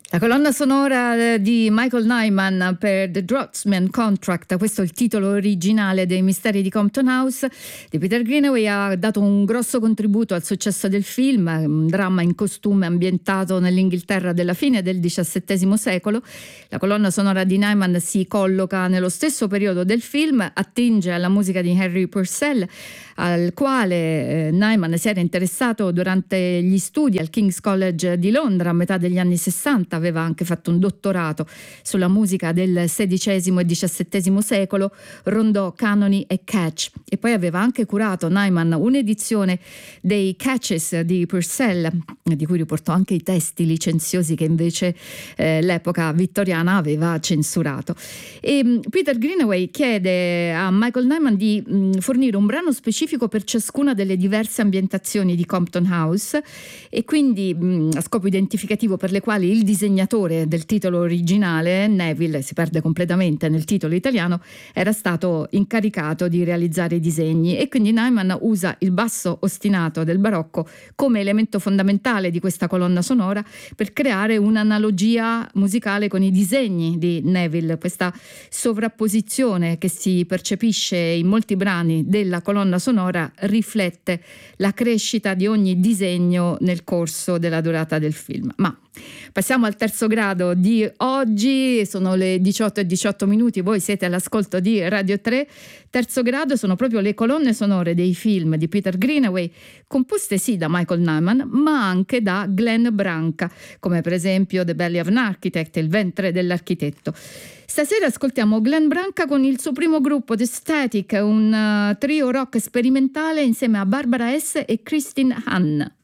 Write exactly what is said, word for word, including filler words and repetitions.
La colonna sonora di Michael Nyman per The Draughtsman Contract, questo è il titolo originale dei Misteri di Compton House di Peter Greenaway, ha dato un grosso contributo al successo del film, un dramma in costume ambientato nell'Inghilterra della fine del diciassettesimo secolo. La colonna sonora di Nyman si colloca nello stesso periodo del film, attinge alla musica di Henry Purcell, al quale eh, Nyman si era interessato durante gli studi al King's College di Londra a metà degli anni sessanta. Aveva anche fatto un dottorato sulla musica del sedicesimo e diciassettesimo secolo, rondò canoni e catch, e poi aveva anche curato Nyman un'edizione dei catches di Purcell, di cui riportò anche i testi licenziosi che invece eh, l'epoca vittoriana aveva censurato. E Peter Greenaway chiede a Michael Nyman di mh, fornire un brano specifico per ciascuna delle diverse ambientazioni di Compton House, e quindi mh, a scopo identificativo, per le quali il disegnatore del titolo originale, Neville, si perde completamente nel titolo italiano, era stato incaricato di realizzare i disegni, e quindi Nyman usa il basso ostinato del barocco come elemento fondamentale di questa colonna sonora per creare un'analogia musicale con i disegni di Neville. Questa sovrapposizione che si percepisce in molti brani della colonna sonora riflette la crescita di ogni disegno nel corso della durata del film. Ma passiamo al terzo grado di oggi, sono le diciotto e diciotto minuti, voi siete all'ascolto di Radio tre. Terzo grado sono proprio le colonne sonore dei film di Peter Greenaway, composte sì da Michael Nyman, ma anche da Glenn Branca, come per esempio The Belly of an Architect, Il ventre dell'architetto. Stasera ascoltiamo Glenn Branca con il suo primo gruppo, The Static, un uh, trio rock sperimentale insieme a Barbara Hess e Christine Hahn.